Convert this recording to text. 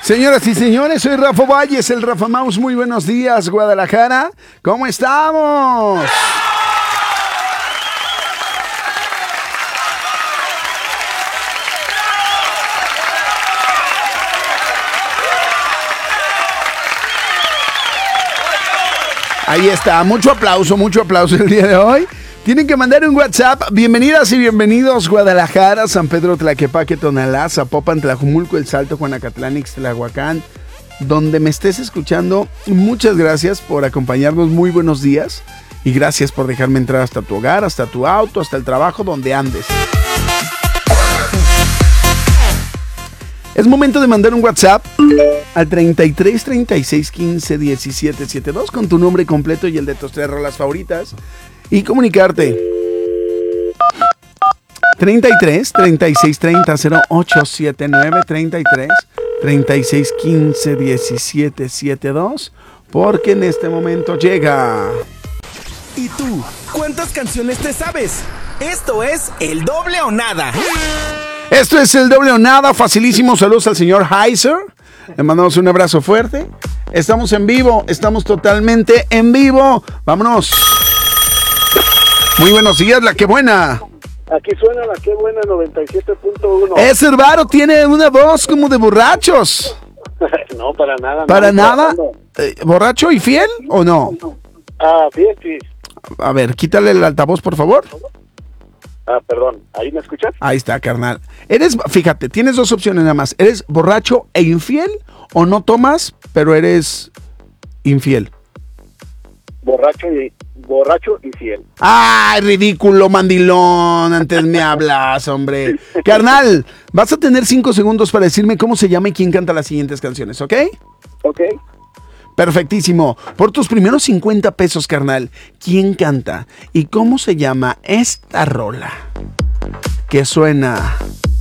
Señoras y señores, soy Rafa Valles, el Rafa Mouse. Muy buenos días, Guadalajara. ¿Cómo estamos? Ahí está, mucho aplauso el día de hoy. Tienen que mandar un WhatsApp. Bienvenidas y bienvenidos Guadalajara, San Pedro, Tlaquepaque, Tonalá, Zapopan, Tlajumulco, El Salto, Juanacatlán, Ixtlahuacán. Donde me estés escuchando, muchas gracias por acompañarnos. Muy buenos días. Y gracias por dejarme entrar hasta tu hogar, hasta tu auto, hasta el trabajo, donde andes. Es momento de mandar un WhatsApp al 33 36 15 17 72 con tu nombre completo y el de tus 3 rolas favoritas y comunicarte. 33 36 30 08 79 33 36 15 17 72 porque en este momento llega. ¿Y tú? ¿Cuántas canciones te sabes? Esto es El Doble o Nada. Esto es El Doble o Nada, facilísimo. Saludos al señor Heiser. Le mandamos un abrazo fuerte. Estamos en vivo, estamos totalmente en vivo. Vámonos. Muy buenos días, la que buena. Aquí suena la que buena 97.1. Ese hermano tiene una voz como de borrachos. No, para nada. ¿Para nada? ¿Borracho y fiel o no? Fiel, sí. A ver, quítale el altavoz, por favor. Perdón, ¿ahí me escuchas? Ahí está, carnal. Fíjate, tienes dos opciones nada más. ¿Eres borracho e infiel o no tomas, pero eres infiel? Borracho y fiel. ¡Ay, ridículo, mandilón! Antes me hablas, hombre. Carnal, vas a tener 5 segundos para decirme cómo se llama y quién canta las siguientes canciones, ¿ok? Ok. Perfectísimo. Por tus primeros 50 pesos, carnal, ¿quién canta y cómo se llama esta rola que suena